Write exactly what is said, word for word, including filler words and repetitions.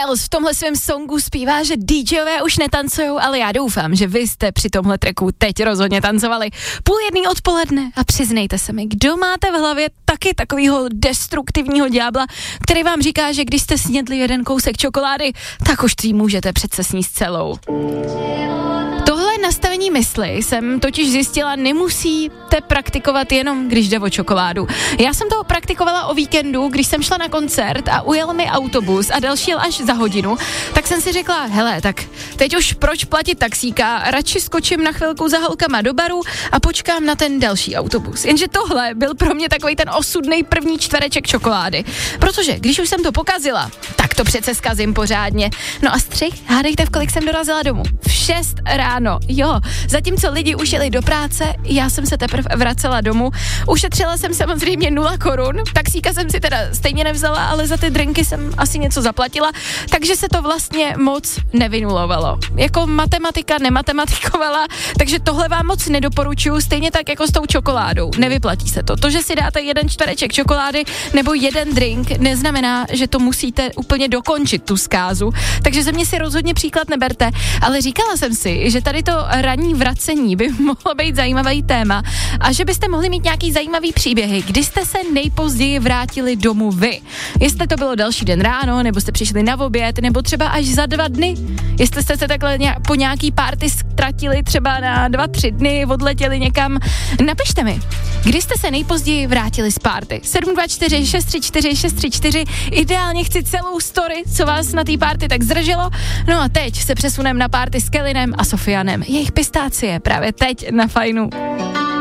Wells v tomhle svém songu zpívá, že DJové už netancujou, ale já doufám, že vy jste při tomhle tracku teď rozhodně tancovali. Půl jedný odpoledne a přiznejte se mi, kdo máte v hlavě taky takovýho destruktivního ďábla, který vám říká, že když jste snědli jeden kousek čokolády, tak už ji můžete přece sníst celou. Tohle nastavení mysli jsem totiž zjistila, nemusíte praktikovat jenom, když jde o čokoládu. Já jsem toho praktikovala o víkendu, když jsem šla na koncert a ujel mi autobus a další jel až za hodinu, tak jsem si řekla, hele, tak teď už proč platit taxíka, radši skočím na chvilku za holkama do baru a počkám na ten další autobus. Jenže tohle byl pro mě takový ten osudnej první čtvereček čokolády, protože když už jsem to pokazila, tak to přece zkazím pořádně. No a střih, hádejte, v kolik jsem dorazila domů? V šest ráno, jo. Zatímco lidi už jeli do práce, já jsem se teprve vracela domů. Ušetřila jsem samozřejmě nula korun, taxíka jsem si teda stejně nevzala, ale za ty drinky jsem asi něco zaplatila, takže se to vlastně moc nevynulovalo. Jako matematika nematematikovala, takže tohle vám moc nedoporučuju, stejně tak jako s tou čokoládou. Nevyplatí se to. To, že si dáte jeden čtvereček čokolády nebo jeden drink, neznamená, že to musíte úplně dokončit tu zkázu, takže ze mě si rozhodně příklad neberte, ale říkala jsem si, že tady to ranní vracení by mohlo být zajímavý téma a že byste mohli mít nějaký zajímavý příběhy, kdy jste se nejpozději vrátili domů vy. Jestli to bylo další den ráno, nebo jste přišli na oběd, nebo třeba až za dva dny. Jestli jste se takhle nějak, po nějaký party ztratili třeba na dva, tři dny, odletěli někam. Napište mi, kdy jste se nejpozději vrátili z party. sedm dva čtyři šest tři čtyři šest tři čtyři, ideálně chci celou story, co vás na té party tak zdrželo. No a teď se přesunem na party s Kellynem a Sofianem. Jejich pistácie právě teď na Fajnu.